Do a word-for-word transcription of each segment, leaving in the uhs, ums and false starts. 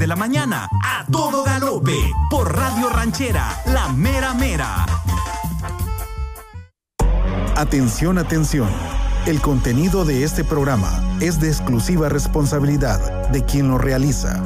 de la mañana, a todo galope, por Radio Ranchera, la mera mera. Atención, atención. El contenido de este programa es de exclusiva responsabilidad de quien lo realiza.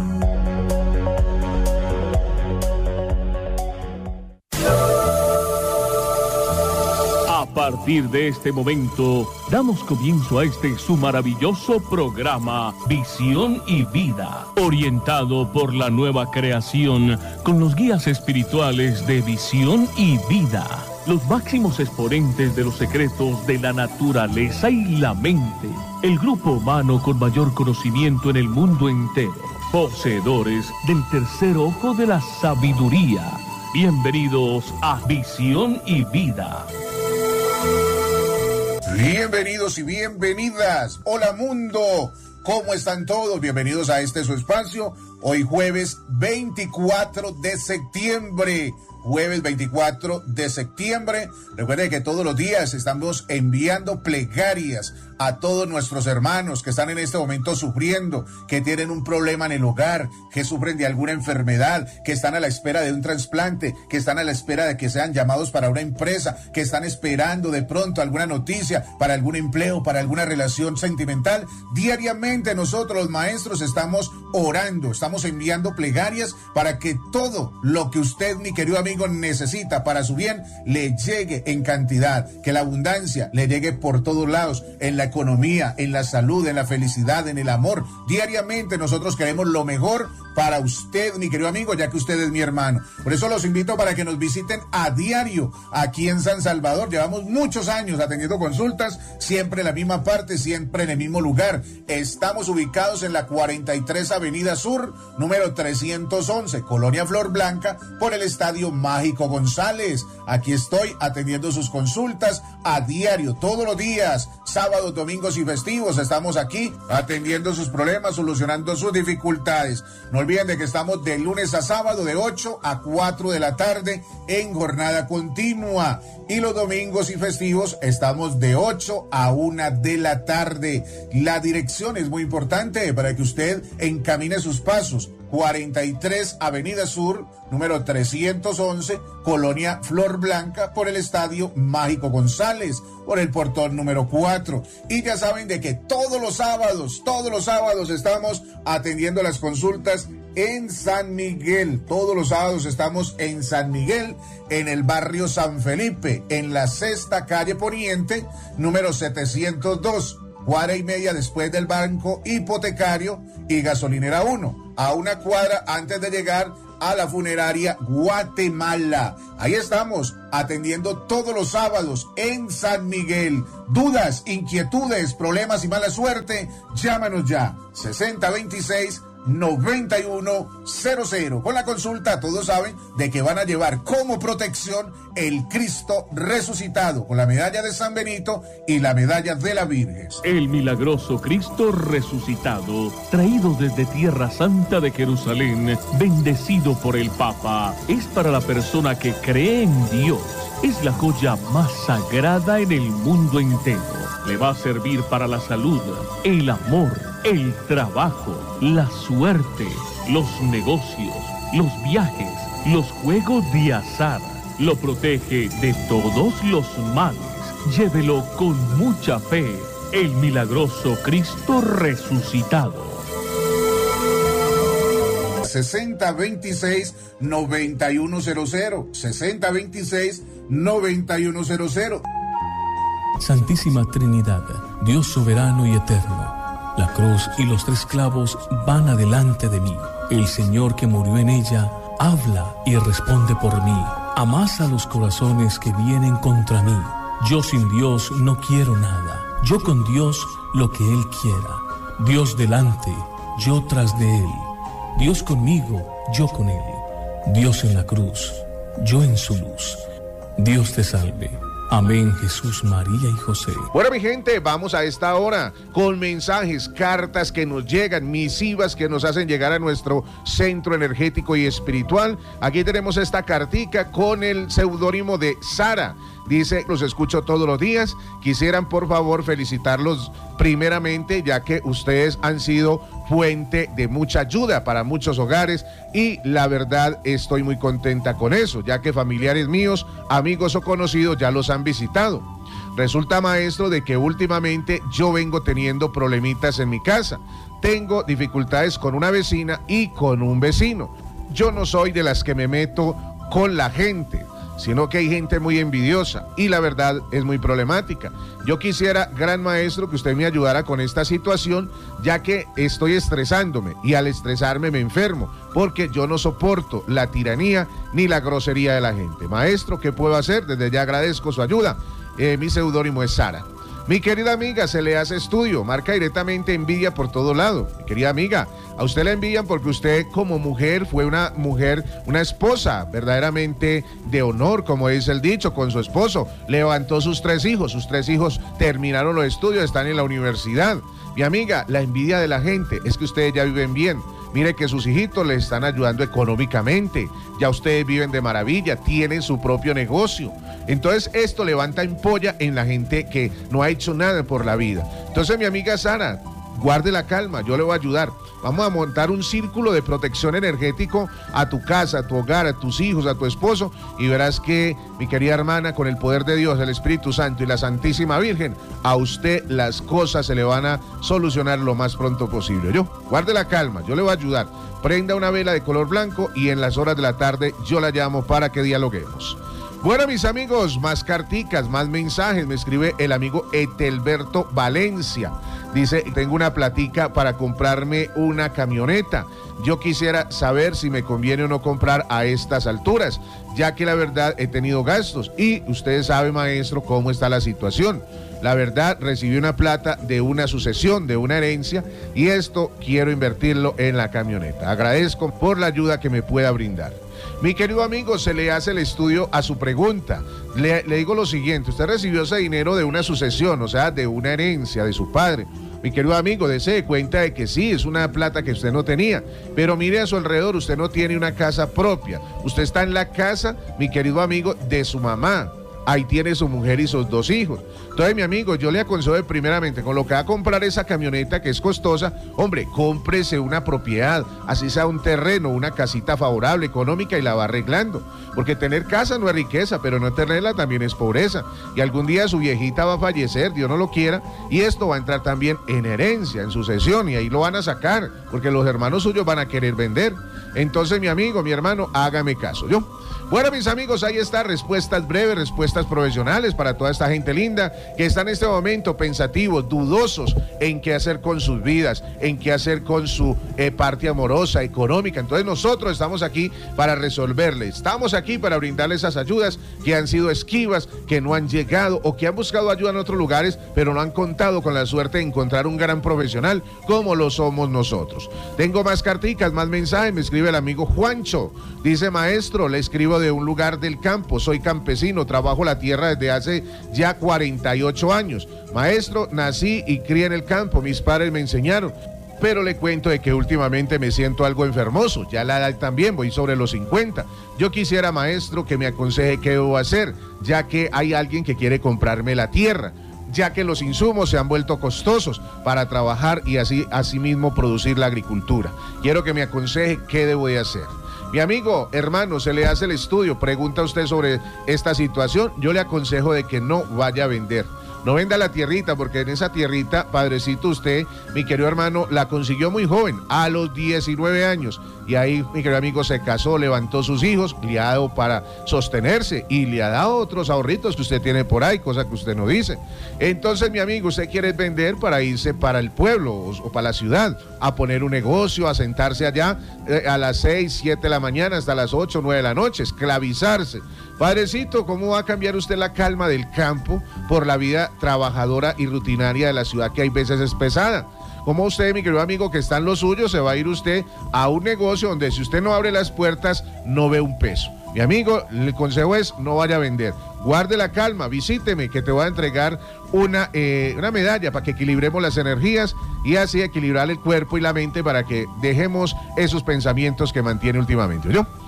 A partir de este momento, damos comienzo a este su maravilloso programa Visión y Vida, orientado por la nueva creación con los guías espirituales de Visión y Vida, los máximos exponentes de los secretos de la naturaleza y la mente, el grupo humano con mayor conocimiento en el mundo entero, poseedores del tercer ojo de la sabiduría. Bienvenidos a Visión y Vida. Bienvenidos y bienvenidas. Hola mundo, ¿cómo están todos? Bienvenidos a este su espacio. Hoy jueves veinticuatro de septiembre. Jueves veinticuatro de septiembre. Recuerden que todos los días estamos enviando plegarias a todos nuestros hermanos que están en este momento sufriendo, que tienen un problema en el hogar, que sufren de alguna enfermedad, que están a la espera de un trasplante, que están a la espera de que sean llamados para una empresa, que están esperando de pronto alguna noticia para algún empleo, para alguna relación sentimental. Diariamente nosotros los maestros estamos orando, estamos enviando plegarias para que todo lo que usted, mi querido amigo, necesita para su bien, le llegue en cantidad, que la abundancia le llegue por todos lados, en la economía, en la salud, en la felicidad, en el amor. Diariamente nosotros queremos lo mejor para usted, mi querido amigo, ya que usted es mi hermano. Por eso los invito para que nos visiten a diario aquí en San Salvador. Llevamos muchos años atendiendo consultas, siempre en la misma parte, siempre en el mismo lugar. Estamos ubicados en la cuarenta y tres Avenida Sur, número trescientos once, Colonia Flor Blanca, por el Estadio Mágico González. Aquí estoy atendiendo sus consultas a diario, todos los días, sábados, domingos y festivos. Estamos aquí atendiendo sus problemas, solucionando sus dificultades. No olviden de que estamos de lunes a sábado de ocho a cuatro de la tarde en jornada continua. Y los domingos y festivos estamos de ocho a una de la tarde. La dirección es muy importante para que usted encamine sus pasos. cuarenta y tres Avenida Sur, número trescientos once, Colonia Flor Blanca, por el Estadio Mágico González, por el portón número cuatro. Y ya saben de que todos los sábados, todos los sábados estamos atendiendo las consultas en San Miguel. Todos los sábados estamos en San Miguel, en el barrio San Felipe, en la sexta calle Poniente, número setecientos dos, cuadra y media después del Banco Hipotecario y Gasolinera uno, a una cuadra antes de llegar a la funeraria Guatemala. Ahí estamos atendiendo todos los sábados en San Miguel. Dudas, inquietudes, problemas y mala suerte, llámanos ya. sesenta veintiséis noventa y uno cero cero. Con la consulta todos saben de que van a llevar como protección el Cristo resucitado, con la medalla de San Benito y la medalla de la Virgen. El milagroso Cristo resucitado, traído desde Tierra Santa de Jerusalén, bendecido por el Papa, es para la persona que cree en Dios. Es la joya más sagrada en el mundo entero. Le va a servir para la salud, el amor, el trabajo, la suerte, los negocios, los viajes, los juegos de azar. Lo protege de todos los males. Llévelo con mucha fe. El milagroso Cristo resucitado. sesenta veintiséis noventa y uno cero cero. sesenta veintiséis noventa y uno cero cero. Santísima Trinidad, Dios soberano y eterno, la cruz y los tres clavos van adelante de mí. El Señor que murió en ella habla y responde por mí. Amasa los corazones que vienen contra mí. Yo sin Dios no quiero nada. Yo con Dios lo que Él quiera. Dios delante, yo tras de Él. Dios conmigo, yo con Él. Dios en la cruz, yo en su luz. Dios te salve. Amén, Jesús, María y José. Bueno, mi gente, vamos a esta hora con mensajes, cartas que nos llegan, misivas que nos hacen llegar a nuestro centro energético y espiritual. Aquí tenemos esta cartica con el seudónimo de Sara. Dice, los escucho todos los días. Quisieran por favor felicitarlos primeramente, ya que ustedes han sido fuente de mucha ayuda para muchos hogares y la verdad estoy muy contenta con eso, ya que familiares míos, amigos o conocidos ya los han visitado. Resulta, maestro, de que últimamente yo vengo teniendo problemitas en mi casa. Tengo dificultades con una vecina y con un vecino. Yo no soy de las que me meto con la gente, sino que hay gente muy envidiosa y la verdad es muy problemática. Yo quisiera, gran maestro, que usted me ayudara con esta situación, ya que estoy estresándome y al estresarme me enfermo, porque yo no soporto la tiranía ni la grosería de la gente. Maestro, ¿qué puedo hacer? Desde ya agradezco su ayuda. Eh, mi seudónimo es Sara. Mi querida amiga, se le hace estudio, marca directamente envidia por todo lado. Mi querida amiga, a usted la envidian porque usted como mujer fue una mujer, una esposa verdaderamente de honor, como dice el dicho, con su esposo. Levantó sus tres hijos, sus tres hijos terminaron los estudios, están en la universidad. Mi amiga, la envidia de la gente es que ustedes ya viven bien. Mire que sus hijitos les están ayudando económicamente, ya ustedes viven de maravilla, tienen su propio negocio. Entonces esto levanta ampolla en la gente que no ha hecho nada por la vida. Entonces mi amiga Sara, guarde la calma, yo le voy a ayudar. Vamos a montar un círculo de protección energético a tu casa, a tu hogar, a tus hijos, a tu esposo, y verás que, mi querida hermana, con el poder de Dios, el Espíritu Santo y la Santísima Virgen, a usted las cosas se le van a solucionar lo más pronto posible. Yo, guarde la calma, yo le voy a ayudar. Prenda una vela de color blanco y en las horas de la tarde yo la llamo para que dialoguemos. Bueno, mis amigos, más carticas, más mensajes. Me escribe el amigo Etelberto Valencia. Dice, tengo una platica para comprarme una camioneta. Yo quisiera saber si me conviene o no comprar a estas alturas, ya que la verdad he tenido gastos. Y usted sabe, maestro, cómo está la situación. La verdad, recibí una plata de una sucesión, de una herencia, y esto quiero invertirlo en la camioneta. Agradezco por la ayuda que me pueda brindar. Mi querido amigo, se le hace el estudio a su pregunta. Le, le digo lo siguiente, usted recibió ese dinero de una sucesión, o sea, de una herencia de su padre. Mi querido amigo, dése cuenta de que sí, es una plata que usted no tenía, pero mire a su alrededor, usted no tiene una casa propia. Usted está en la casa, mi querido amigo, de su mamá. Ahí tiene su mujer y sus dos hijos. Entonces, mi amigo, yo le aconsejo primeramente, con lo que va a comprar esa camioneta que es costosa, hombre, cómprese una propiedad, así sea un terreno, una casita favorable, económica, y la va arreglando. Porque tener casa no es riqueza, pero no tenerla también es pobreza. Y algún día su viejita va a fallecer, Dios no lo quiera, y esto va a entrar también en herencia, en sucesión, y ahí lo van a sacar, porque los hermanos suyos van a querer vender. Entonces, mi amigo, mi hermano, hágame caso. Yo. Bueno, mis amigos, ahí está, respuestas breves, respuestas profesionales para toda esta gente linda que está en este momento pensativos, dudosos en qué hacer con sus vidas, en qué hacer con su eh, parte amorosa, económica. Entonces nosotros estamos aquí para resolverles, estamos aquí para brindarles esas ayudas que han sido esquivas, que no han llegado o que han buscado ayuda en otros lugares, pero no han contado con la suerte de encontrar un gran profesional como lo somos nosotros. Tengo más carticas, más mensajes, me escribe el amigo Juancho, dice, maestro, le escribo de un lugar del campo, soy campesino, trabajo la tierra desde hace ya cuarenta y ocho años. Maestro, nací y crié en el campo, mis padres me enseñaron, pero le cuento de que últimamente me siento algo enfermoso, ya la edad también, voy sobre los cincuenta. Yo quisiera, maestro, que me aconseje qué debo hacer, ya que hay alguien que quiere comprarme la tierra, ya que los insumos se han vuelto costosos para trabajar y así asimismo producir la agricultura. Quiero que me aconseje qué debo de hacer. Mi amigo, hermano, se le hace el estudio, pregunta usted sobre esta situación, yo le aconsejo de que no vaya a vender. No venda la tierrita, porque en esa tierrita, padrecito, usted, mi querido hermano, la consiguió muy joven, a los diecinueve años. Y ahí, mi querido amigo, se casó, levantó sus hijos, le ha dado para sostenerse y le ha dado otros ahorritos que usted tiene por ahí, cosa que usted no dice. Entonces, mi amigo, usted quiere vender para irse para el pueblo o, o para la ciudad, a poner un negocio, a sentarse allá eh, a las seis, siete de la mañana hasta las ocho, nueve de la noche, esclavizarse. Padrecito, ¿cómo va a cambiar usted la calma del campo por la vida trabajadora y rutinaria de la ciudad, que hay veces es pesada? ¿Cómo usted, mi querido amigo, que está en lo suyo, se va a ir usted a un negocio donde si usted no abre las puertas, no ve un peso? Mi amigo, el consejo es, no vaya a vender. Guarde la calma, visíteme, que te voy a entregar una, eh, una medalla para que equilibremos las energías y así equilibrar el cuerpo y la mente para que dejemos esos pensamientos que mantiene últimamente. ¿Yo?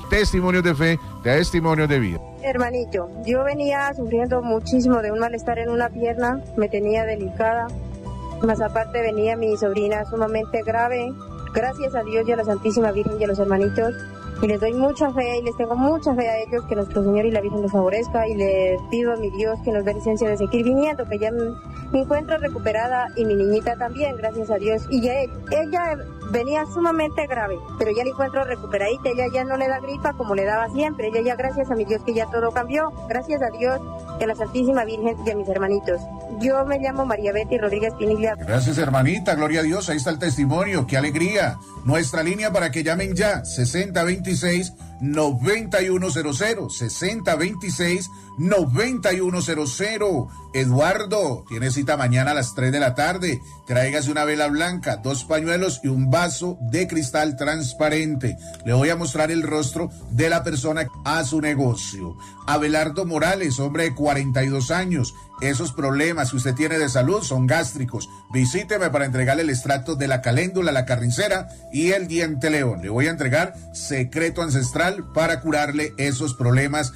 testimonios de fe, testimonios de vida. Hermanito, yo venía sufriendo muchísimo de un malestar en una pierna, me tenía delicada, más aparte venía mi sobrina sumamente grave. Gracias a Dios y a la Santísima Virgen y a los hermanitos, y les doy mucha fe y les tengo mucha fe a ellos, que nuestro Señor y la Virgen los favorezca, y le pido a mi Dios que nos dé licencia de seguir viniendo, que ya me encuentro recuperada y mi niñita también, gracias a Dios. Y ya ella venía sumamente grave, pero ya la encuentro recuperadita, ella ya no le da gripa como le daba siempre, ella ya, gracias a mi Dios que ya todo cambió, gracias a Dios y a la Santísima Virgen y a mis hermanitos. Yo me llamo María Betty Rodríguez Pinilla. Gracias, hermanita, gloria a Dios, ahí está el testimonio, qué alegría. Nuestra línea para que llamen ya, sesenta veintiséis, noventa y uno cero cero, sesenta veintiséis, noventa y uno cero cero. Eduardo, tiene cita mañana a las tres de la tarde. Tráigase una vela blanca, dos pañuelos y un vaso de cristal transparente. Le voy a mostrar el rostro de la persona a su negocio. Abelardo Morales, hombre de cuarenta y dos años. Esos problemas que usted tiene de salud son gástricos. Visíteme para entregarle el extracto de la caléndula, la carnicera y el diente león. Le voy a entregar secreto ancestral para curarle esos problemas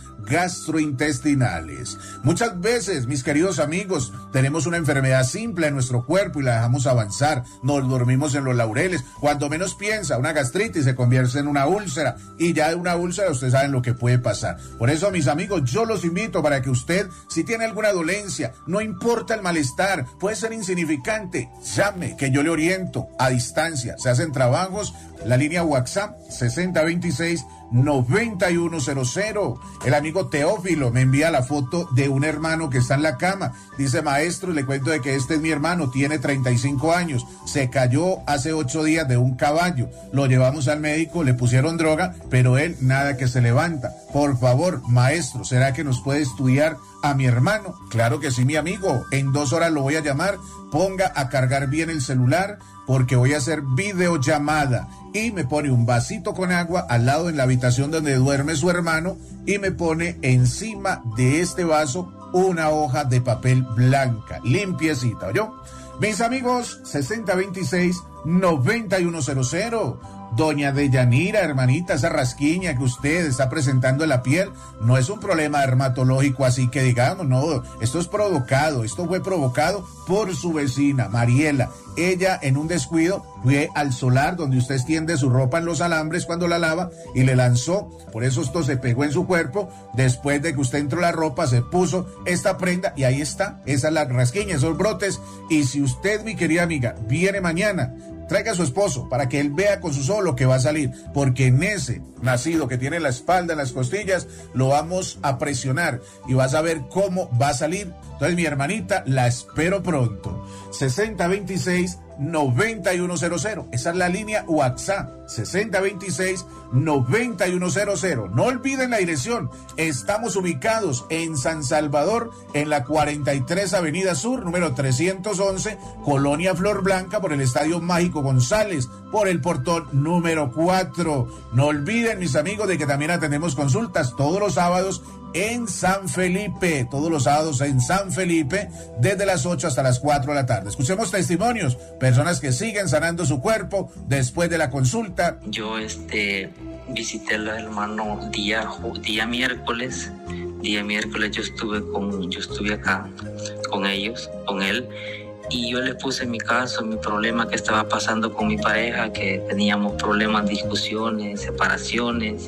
gastrointestinales. Muchas veces, mis queridos amigos, tenemos una enfermedad simple en nuestro cuerpo y la dejamos avanzar. Nos dormimos en los laureles. Cuando menos piensa, una gastritis se convierte en una úlcera, y ya de una úlcera ustedes saben lo que puede pasar. Por eso, mis amigos, yo los invito para que usted, si tiene alguna dolencia, no importa el malestar, puede ser insignificante, llame, que yo le oriento a distancia. Se hacen trabajos. La línea WhatsApp sesenta veintiséis, noventa y uno cero cero. El amigo Teófilo me envía la foto de un hermano que está en la cama. Dice: maestro, le cuento de que este es mi hermano, tiene treinta y cinco años, se cayó hace ocho días de un caballo, lo llevamos al médico, le pusieron droga, pero él nada que se levanta. Por favor, maestro, ¿será que nos puede estudiar a mi hermano? Claro que sí, mi amigo, en dos horas lo voy a llamar. Ponga a cargar bien el celular, porque voy a hacer videollamada, y me pone un vasito con agua al lado en la habitación donde duerme su hermano, y me pone encima de este vaso una hoja de papel blanca, limpiecita, ¿oyó? Mis amigos, sesenta veintiséis, noventa y uno cero cero. Doña Deyanira, hermanita, esa rasquiña que usted está presentando en la piel no es un problema dermatológico, así que digamos, no, esto es provocado, esto fue provocado por su vecina, Mariela. Ella, en un descuido, fue al solar donde usted extiende su ropa en los alambres cuando la lava y le lanzó, por eso esto se pegó en su cuerpo. Después de que usted entró la ropa, se puso esta prenda y ahí está, esa es la rasquiña, esos brotes. Y si usted, mi querida amiga, viene mañana, traiga a su esposo para que él vea con sus ojos lo que va a salir, porque en ese nacido que tiene la espalda, en las costillas, lo vamos a presionar y vas a ver cómo va a salir. Entonces, mi hermanita, la espero pronto. sesenta veintiséis, noventa y uno cero cero. Esa es la línea WhatsApp, sesenta veintiséis, noventa y uno cero cero. No olviden la dirección. Estamos ubicados en San Salvador, en la cuarenta y tres Avenida Sur, número trescientos once, Colonia Flor Blanca, por el Estadio Mágico González, por el portón número cuatro. No olviden, mis amigos, de que también atendemos consultas todos los sábados en San Felipe, todos los sábados en San Felipe, desde las ocho hasta las cuatro de la tarde. Escuchemos testimonios, personas que siguen sanando su cuerpo después de la consulta. Yo este visité a los hermanos día, día miércoles, día miércoles yo estuve con, yo estuve acá con ellos, con él, y yo les puse mi caso, mi problema que estaba pasando con mi pareja, que teníamos problemas, discusiones, separaciones,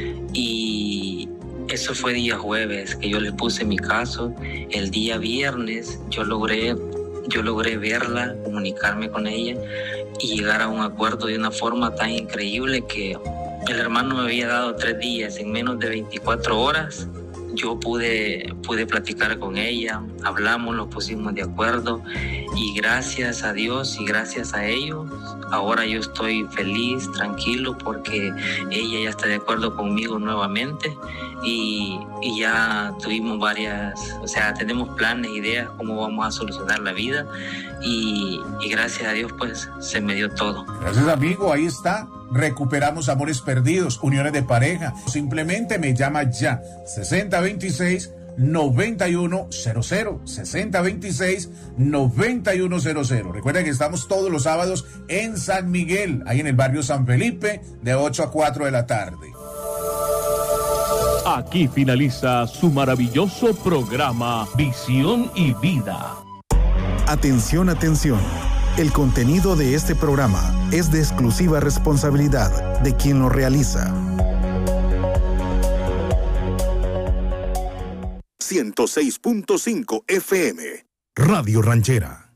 y eso fue día jueves que yo le puse mi caso. El día viernes yo logré, yo logré verla, comunicarme con ella y llegar a un acuerdo de una forma tan increíble que el hermano me había dado tres días. En menos de veinticuatro horas yo pude, pude platicar con ella, hablamos, nos pusimos de acuerdo, y gracias a Dios y gracias a ellos, ahora yo estoy feliz, tranquilo, porque ella ya está de acuerdo conmigo nuevamente, y, y ya tuvimos varias, o sea, tenemos planes, ideas, cómo vamos a solucionar la vida, y, y gracias a Dios pues se me dio todo. Gracias, amigo, ahí está. Recuperamos amores perdidos, uniones de pareja. Simplemente me llama ya, sesenta veintiséis, noventa y uno cero cero, sesenta veintiséis, noventa y uno cero cero. Recuerden que estamos todos los sábados en San Miguel, ahí en el barrio San Felipe, de ocho a cuatro de la tarde. Aquí finaliza su maravilloso programa Visión y Vida. Atención, atención. El contenido de este programa es de exclusiva responsabilidad de quien lo realiza. ciento seis punto cinco F M Radio Ranchera.